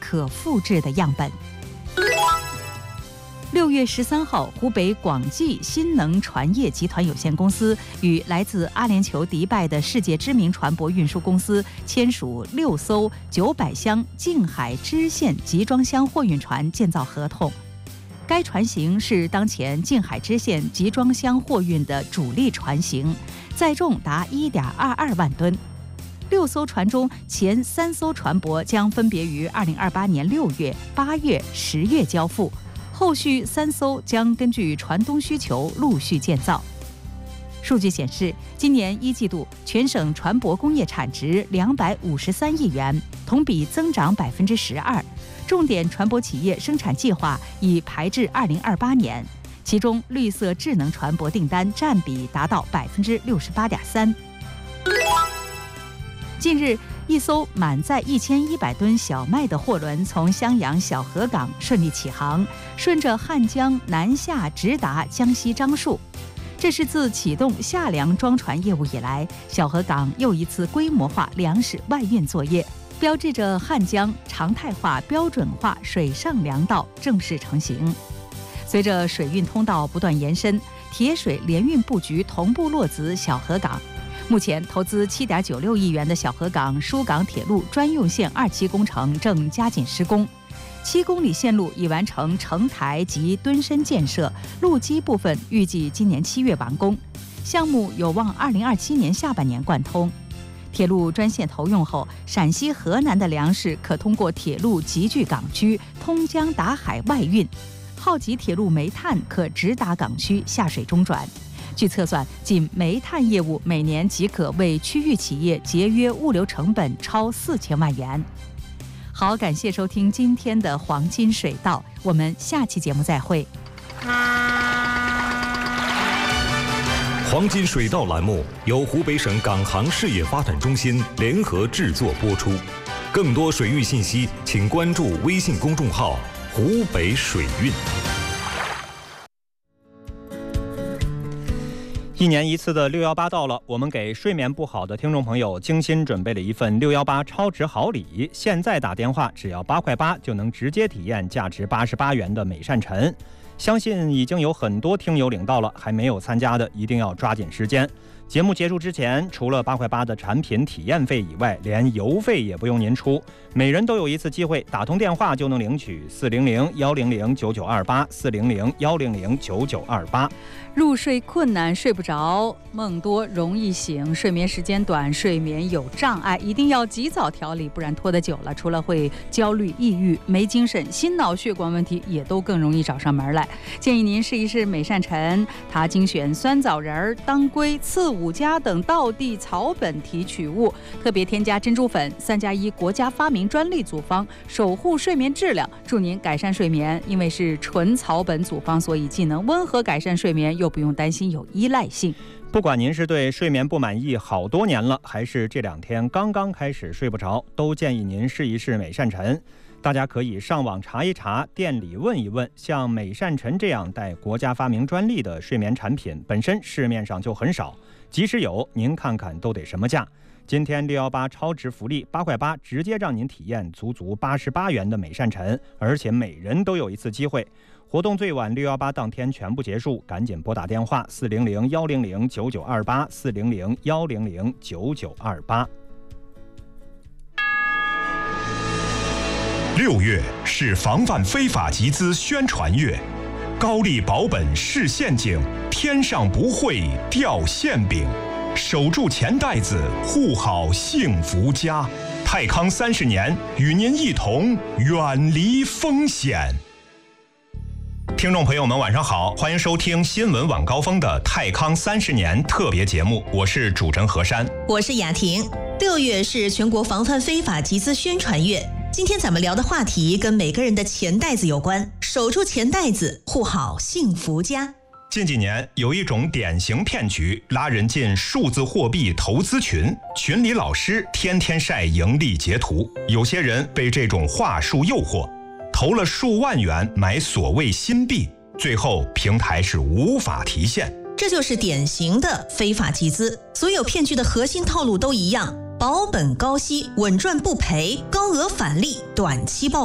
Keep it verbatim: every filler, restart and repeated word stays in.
可复制的样本。六月十三号，湖北广济新能船业集团有限公司与来自阿联酋迪拜的世界知名船舶运输公司签署六艘九百箱静海支线集装箱货运船建造合同。该船型是当前静海支线集装箱货运的主力船型，载重达 一点二二万吨。六艘船中，前三艘船舶将分别于二零二八年六月、八月、十月交付。后续三艘将根据船东需求陆续建造。数据显示，今年一季度全省船舶工业产值两百五十三亿元，同比增长百分之十二。重点船舶企业生产计划已排至二零二八年，其中绿色智能船舶订单占比达到百分之六十八点三。近日，一艘满载一千一百吨小麦的货轮从襄阳小河港顺利起航，顺着汉江南下直达江西樟树。这是自启动下粮装船业务以来，小河港又一次规模化粮食外运作业，标志着汉江常态化标准化水上粮道正式成型。随着水运通道不断延伸，铁水联运布局同步落子小河港。目前，投资七点九六亿元的小河港疏港铁路专用线二期工程正加紧施工，七公里线路已完成承台及墩深建设，路基部分预计今年七月完工，项目有望二零二七年下半年贯通。铁路专线投用后，陕西、河南的粮食可通过铁路集聚港区，通江达海外运；耗集铁路煤炭可直达港区下水中转。据测算，仅煤炭业务每年即可为区域企业节约物流成本超四千万元。好，感谢收听今天的黄金水道，我们下期节目再会。 黄金水道栏目由湖北省港航事业发展中心联合制作播出。更多水域信息，请关注微信公众号“湖北水运”。 一年一次的六幺八到了，我们给睡眠不好的听众朋友精心准备了一份六幺八超值好礼。现在打电话只要八块八，就能直接体验价值八十八元的美善晨。相信已经有很多听友领到了，还没有参加的一定要抓紧时间。节目结束之前，除了八块八的产品体验费以外，连邮费也不用您出，每人都有一次机会，打通电话就能领取四零零幺零零九九二八四零零幺零零九九二八。 入睡困难，睡不着，梦多容易醒，睡眠时间短，睡眠有障碍，一定要及早调理，不然拖得久了，除了会焦虑、抑郁、没精神，心脑血管问题也都更容易找上门来。建议您试一试美善晨，它精选酸枣仁、当归、刺五加等道地草本提取物，特别添加珍珠粉，三加一国家发明专利组方，守护睡眠质量，助您改善睡眠。因为是纯草本组方，所以既能温和改善睡眠，又不用担心有依赖性。 不管您是对睡眠不满意好多年了，还是这两天刚刚开始睡不着，都建议您试一试美善晨。大家可以上网查一查，店里问一问，像美善晨这样带国家发明专利的睡眠产品，本身市面上就很少，即使有，您看看都得什么价？今天六幺八超值福利，八块八直接让您体验足足八十八元的美善晨，而且每人都有一次机会。活动最晚六幺八当天全部结束，赶紧拨打电话四零零幺零零九九二八四零零幺零零九九二八。 六月是防范非法集资宣传月，高丽保本是陷阱，天上不会掉馅饼，守住钱袋子，护好幸福家。泰康三十年，与您一同远离风险。听众朋友们，晚上好，欢迎收听新闻晚高峰的泰康三十年特别节目，我是主持人何山， 我是雅婷。六月是全国防范非法集资宣传月，今天咱们聊的话题跟每个人的钱袋子有关，守住钱袋子，护好幸福家。 近几年有一种典型骗局，拉人进数字货币投资群，群里老师天天晒盈利截图，有些人被这种话术诱惑，投了数万元买所谓新币，最后平台是无法提现， 这就是典型的非法集资。所有骗局的核心套路都一样，保本高息，稳赚不赔，高额返利，短期报